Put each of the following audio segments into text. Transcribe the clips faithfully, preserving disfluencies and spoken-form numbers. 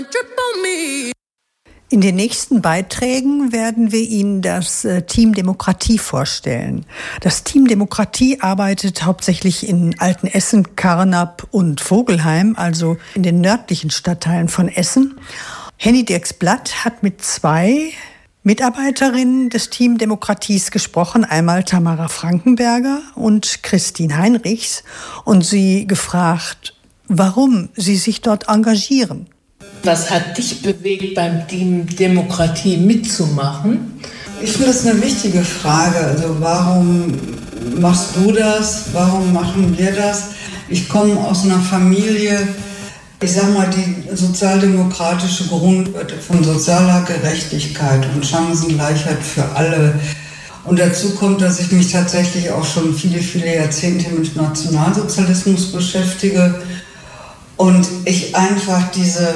In den nächsten Beiträgen werden wir Ihnen das Team Demokratie vorstellen. Das Team Demokratie arbeitet hauptsächlich in Altenessen, Karnap und Vogelheim, also in den nördlichen Stadtteilen von Essen. Henny Dirks-Blatt hat mit zwei Mitarbeiterinnen des Team Demokraties gesprochen, einmal Tamara Frankenberger und Christine Heinrichs, und sie gefragt, warum sie sich dort engagieren. Was hat dich bewegt, beim Team Demokratie mitzumachen? Ich finde das eine wichtige Frage. Also warum machst du das? Warum machen wir das? Ich komme aus einer Familie, ich sag mal, die sozialdemokratische Grundwerte von sozialer Gerechtigkeit und Chancengleichheit für alle. Und dazu kommt, dass ich mich tatsächlich auch schon viele, viele Jahrzehnte mit Nationalsozialismus beschäftige. Und ich einfach diese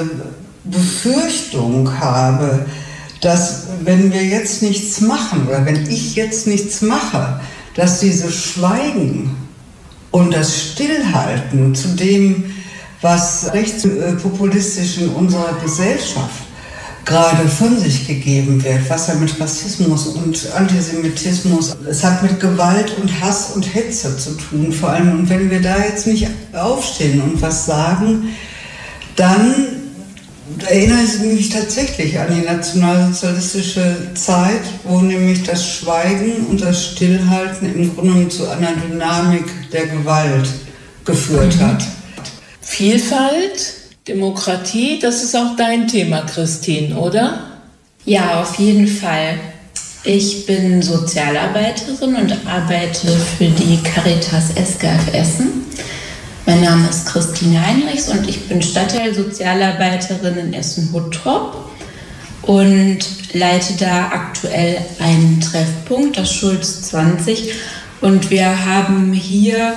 Befürchtung habe, dass wenn wir jetzt nichts machen oder wenn ich jetzt nichts mache, dass dieses Schweigen und das Stillhalten zu dem, was rechtspopulistisch in unserer Gesellschaft gerade von sich gegeben wird, was ja mit Rassismus und Antisemitismus, es hat mit Gewalt und Hass und Hetze zu tun vor allem. Und wenn wir da jetzt nicht aufstehen und was sagen, dann erinnere ich mich tatsächlich an die nationalsozialistische Zeit, wo nämlich das Schweigen und das Stillhalten im Grunde genommen zu einer Dynamik der Gewalt geführt hat. Vielfalt, Demokratie, das ist auch dein Thema, Christine, oder? Ja, auf jeden Fall. Ich bin Sozialarbeiterin und arbeite für die Caritas S G F Essen. Mein Name ist Christine Heinrichs und ich bin Stadtteilsozialarbeiterin in Essen-Huttrop und leite da aktuell einen Treffpunkt, das Schulz zwanzig. Und wir haben hier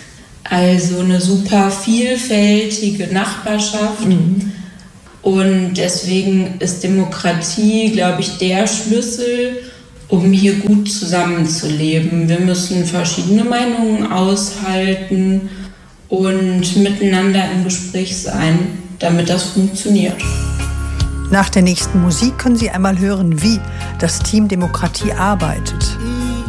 also eine super vielfältige Nachbarschaft. Mhm. Und deswegen ist Demokratie, glaube ich, der Schlüssel, um hier gut zusammenzuleben. Wir müssen verschiedene Meinungen aushalten und miteinander im Gespräch sein, damit das funktioniert. Nach der nächsten Musik können Sie einmal hören, wie das Team Demokratie arbeitet.